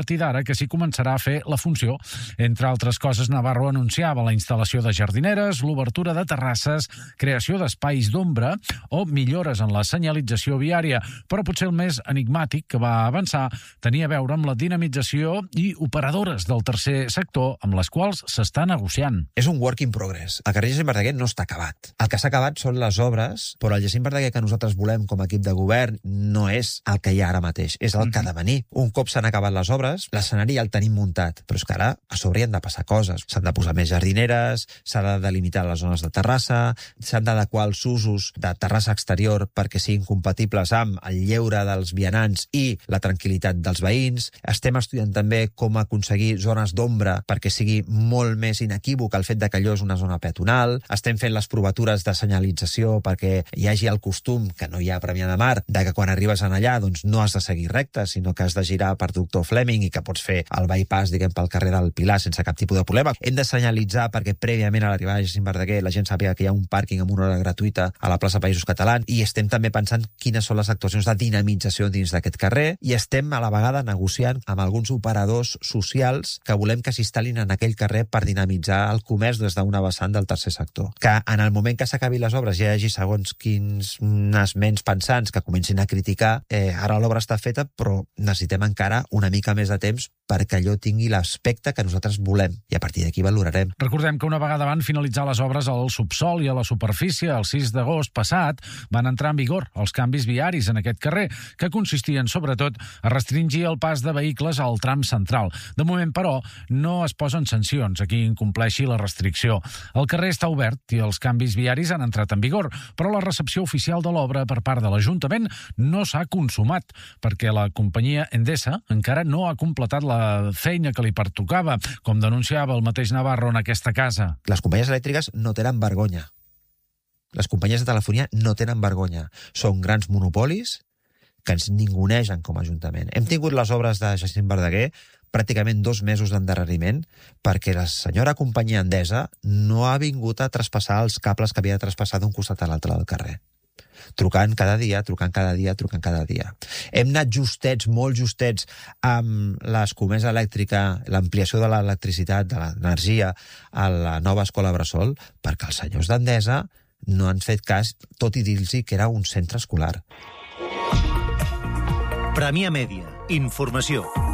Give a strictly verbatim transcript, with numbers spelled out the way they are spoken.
partir d'ara que s'hi començarà a fer la funció. Entre altres coses, Navarro anunciava la instal·lació de jardineres, l'obertura de terrasses, creació d'espais d'ombra o millores en la senyalització viària, però potser el més enigmàtic que va avançar tenia a veure amb la dinamització i operadores del tercer sector amb les quals s'està negociant. És un work in progress. El carrer Jacint Verdaguer no està acabat. El que s'ha acabat són les obres, però el Jacint Verdaguer que nosaltres volem com a equip de govern no és el que hi ha ara mateix, és el que ha de venir. Un cop s'han acabat les obres, l'escenari ja el tenim muntat, però és que ara a sobre hi han de passar coses. S'han de posar més jardineres, s'ha de delimitar les zones de terrassa, s'han d'adequar els usos de terrassa exterior perquè siguin compatibles amb el lleure dels vianants i la tranquil·litat dels veïns. Estem estudiant també com aconseguir zones d'ombra perquè sigui molt més inequívoc el fet de que allò és una zona peatonal. Estem fent les provatures de senyalització perquè hi hagi el costum, que no hi ha a Premià de Mar, de que quan arribes en allà doncs no has de seguir recte, sinó que has de girar per doctor Fleming i que pots fer el bypass, diguem, pel carrer del Pilar sense cap tipus de problema. Hem de senyalitzar perquè prèviament a l'arribada de Jacint Verdaguer la gent sàpiga que hi ha un pàrquing amb una hora gratuïta a la plaça Països Catalans, i estem també pensant quines són les actuacions de dinamització dins d'aquest carrer, i estem a la vegada negociant amb alguns operadors socials que volem que s'instal·lin en aquell carrer per dinamitzar el comerç des d'una vessant del tercer sector. Que en el moment que s'acabi les obres hi hagi segons quins ments pensants que comencin a criticar, eh, ara l'obra està feta però necessitem encara una mica més de temps perquè allò tingui l'aspecte que nosaltres volem, i a partir d'aquí valorarem. Recordem que una vegada van finalitzar les obres al subsol i a la superfície, el sis d'agost passat, van entrar en vigor els canvis viaris en aquest carrer, que consistien sobretot a restringir el pas de vehicles al tram central. De moment, però, no es posen sancions a qui incompleixi la restricció. El carrer està obert i els canvis viaris han entrat en vigor, però la recepció oficial de l'obra per part de l'Ajuntament no s'ha consumat, perquè la companyia Endesa encara no ha completat la feina que li pertocava, com denunciava el mateix Navarro en aquesta casa. Les companyies elèctriques no tenen vergonya. Les companyies de telefonia no tenen vergonya. Són grans monopolis que ens ningunegen com a Ajuntament. Hem tingut les obres de Jacint Verdaguer pràcticament dos mesos d'endarreriment perquè la senyora companyia Endesa no ha vingut a traspassar els cables que havia de traspassar d'un costat a l'altre del carrer. Trucant cada dia, trucant cada dia, trucant cada dia. Hem anat justets, molt justets, amb l'escomesa elèctrica, l'ampliació de l'electricitat, de l'energia a la nova escola Bressol, perquè els senyors d'Endesa no han fet cas, tot i dir-los que era un centre escolar. Premià Mèdia. Informació.